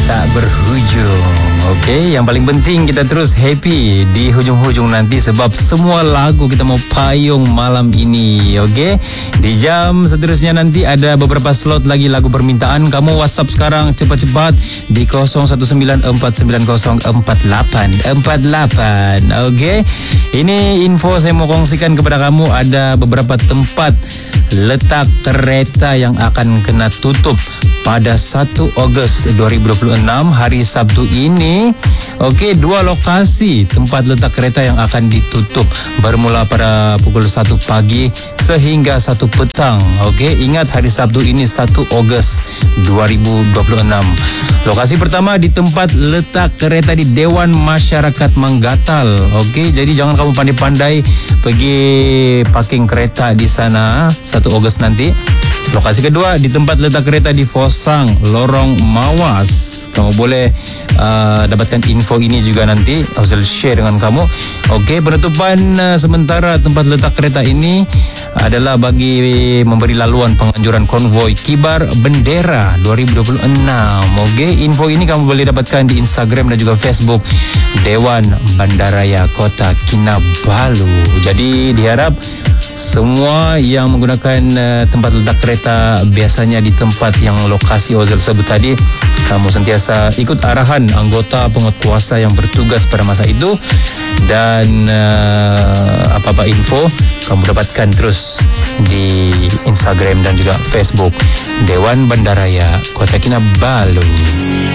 tak berhujung. Okey, yang paling penting kita terus happy di hujung-hujung nanti sebab semua lagu kita mau payung malam ini. Okey, di jam seterusnya nanti ada beberapa slot lagi lagu permintaan. Kamu WhatsApp sekarang cepat-cepat di 0194904848. Okey, ini info saya mau kongsikan kepada kamu. Ada beberapa tempat letak kereta yang akan kena tutup pada 1 Ogos 2026 hari Sabtu ini. Okey, 2 lokasi tempat letak kereta yang akan ditutup bermula pada pukul 1 pagi sehingga 1 petang. Okey, ingat hari Sabtu ini 1 Ogos 2026. Lokasi pertama di tempat letak kereta di Dewan Masyarakat Manggatal. Okey, jadi jangan kamu pandai-pandai pergi parking kereta di sana 1 Ogos nanti. Lokasi kedua di tempat letak kereta di Fosang, Lorong Mawas. Kamu boleh dapatkan info ini juga nanti. Saya share dengan kamu. Okey, penutupan sementara tempat letak kereta ini adalah bagi memberi laluan penganjuran konvoi Kibar Bendera 2026. Okey, info ini kamu boleh dapatkan di Instagram dan juga Facebook Dewan Bandaraya Kota Kinabalu. Jadi diharap semua yang menggunakan tempat letak kereta biasanya di tempat yang lokasi Ozil sebut tadi, kamu sentiasa ikut arahan anggota penguatkuasa yang bertugas pada masa itu. Dan apa-apa info kamu dapatkan terus di Instagram dan juga Facebook Dewan Bandaraya Kota Kinabalu.